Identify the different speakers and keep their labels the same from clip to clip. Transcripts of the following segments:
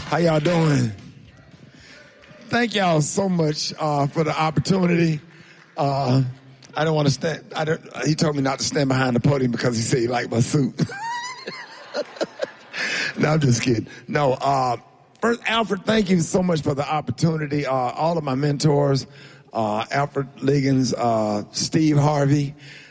Speaker 1: How y'all doing? Thank y'all so much for the opportunity. I don't want to stand. He told me not to stand behind the podium because he said he liked my suit. No, I'm just kidding. No, first, Alfred, thank you so much for the opportunity. All of my mentors, Alfred Liggins, Steve Harvey,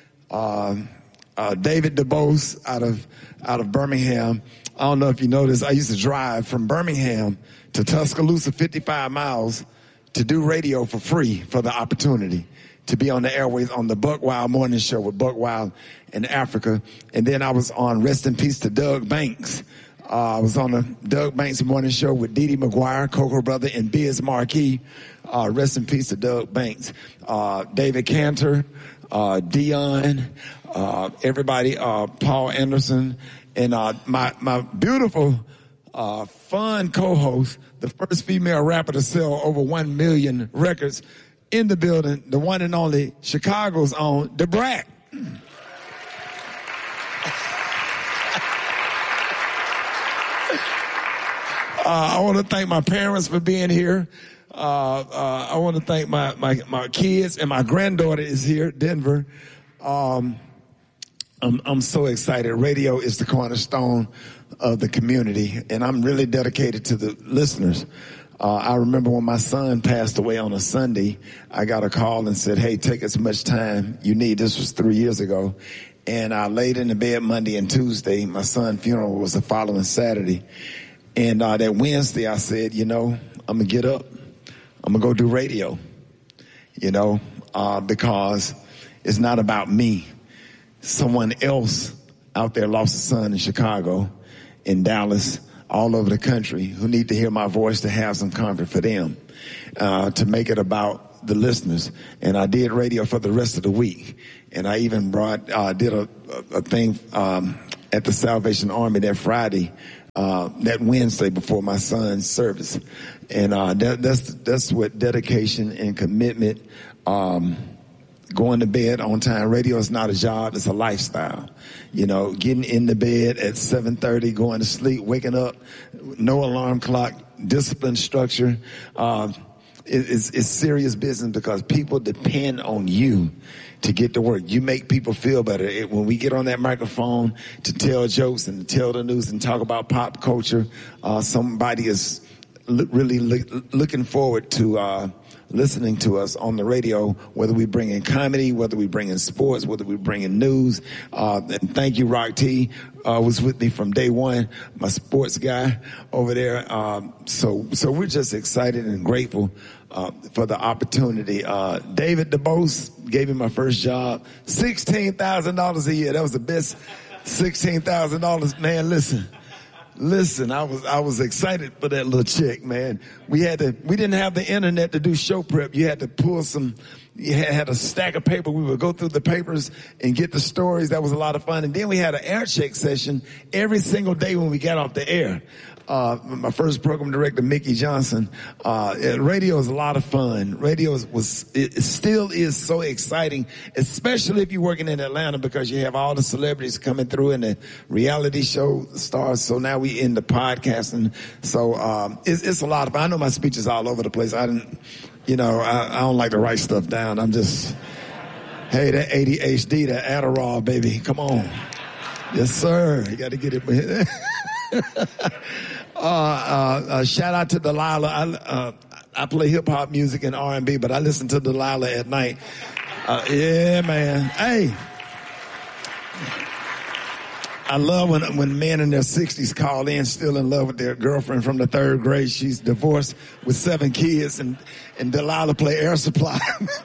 Speaker 1: David DeBose out of Birmingham. I don't know if you know this. I used to drive from Birmingham to Tuscaloosa, 55 miles, to do radio for free for the opportunity to be on the airways on the Buck Wild Morning Show with Buck Wild in Africa. And then I was on Rest in Peace to Doug Banks. I was on the Doug Banks Morning Show with Dee Dee McGuire, Coco Brother, and Biz Marquis. Rest in Peace to Doug Banks. David Cantor, Dion, everybody, Paul Anderson, and my beautiful, fun co-host, the first female rapper to sell over 1 million records in the building, the one and only Chicago's own, Da Brat. I want to thank my parents for being here. I want to thank my kids, and my granddaughter is here, Denver. I'm so excited. Radio is the cornerstone of the community, and I'm really dedicated to the listeners. I remember when my son passed away on a Sunday, I got a call and said, hey, take as much time you need. This was 3 years ago. And I laid in the bed Monday and Tuesday. My son's funeral was the following Saturday. And that Wednesday, I said, I'm going to get up. I'm going to go do radio, because it's not about me. Someone else out there lost a son in Chicago, in Dallas, all over the country, who need to hear my voice to have some comfort for them, to make it about the listeners. And I did radio for the rest of the week. And I even did a thing at the Salvation Army that Friday, that Wednesday before my son's service. And that's what dedication and commitment, going to bed on time. Radio is not a job, it's a lifestyle. Getting in the bed at 7:30, going to sleep, waking up, no alarm clock, discipline, structure. It's serious business because people depend on you to get to work. You make people feel better. When we get on that microphone to tell jokes and to tell the news and talk about pop culture, somebody is really looking forward to listening to us on the radio, whether we bring in comedy, whether we bring in sports, whether we bring in news. And thank you, Rock T, was with me from day one, my sports guy over there. So we're just excited and grateful for the opportunity. David DeBose gave me my first job, $16,000 a year. That was the best $16,000. Man, Listen, I was excited for that little check, man. We didn't have the internet to do show prep. You had to pull had a stack of paper. We would go through the papers and get the stories. That was a lot of fun. And then we had an air check session every single day when we got off the air. My first program director, Mickey Johnson. Radio is a lot of fun. Radio it still is so exciting, especially if you're working in Atlanta, because you have all the celebrities coming through and the reality show stars. So now we in the podcasting. So, it's a lot of fun. I know my speech is all over the place. I don't like to write stuff down. I'm just, hey, that ADHD, that Adderall, baby. Come on. Yes, sir. You got to get it. Shout out to Delilah. I play hip hop music and R&B, but I listen to Delilah at night. Yeah, man. Hey, I love when men in their 60s call in, still in love with their girlfriend from the third grade. She's divorced with 7 kids, and Delilah play Air Supply.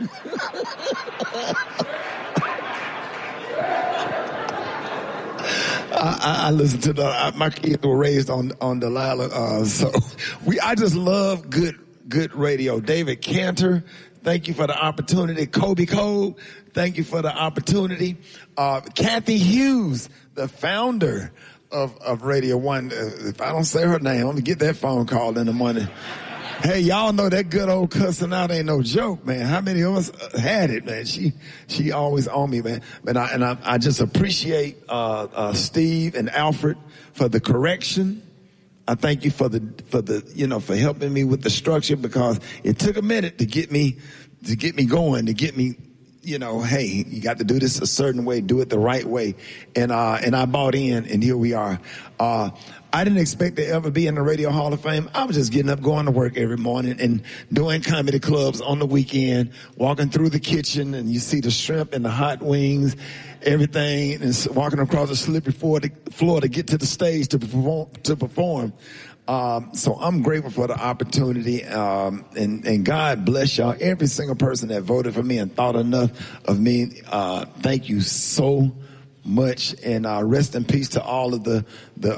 Speaker 1: I listen to my kids were raised on Delilah, so I just love good radio. David Cantor, thank you for the opportunity. Kobe Cole, thank you for the opportunity. Kathy Hughes, the founder of Radio One. If I don't say her name, I'm gonna get that phone call in the morning. Hey, y'all know that good old cussing out ain't no joke, man. How many of us had it, man? She always on me, man. But I just appreciate Steve and Alfred for the correction. I thank you for for helping me with the structure, because it took a minute to get me going, to get me, hey, you got to do this a certain way, do it the right way. And I bought in, and here we are. I didn't expect to ever be in the Radio Hall of Fame. I was just getting up, going to work every morning and doing comedy clubs on the weekend, walking through the kitchen, and you see the shrimp and the hot wings, everything, and walking across the slippery floor to get to the stage to perform. So I'm grateful for the opportunity, and God bless y'all. Every single person that voted for me and thought enough of me, thank you so much, and rest in peace to all of the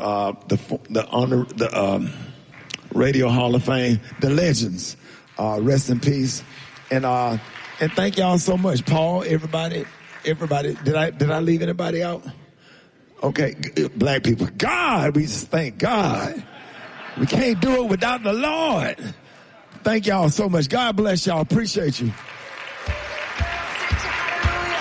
Speaker 1: Radio Hall of Fame, the legends. Rest in peace, and thank y'all so much, Paul. Everybody. Did I leave anybody out? Okay, black people. God, we just thank God. We can't do it without the Lord. Thank y'all so much. God bless y'all. Appreciate you.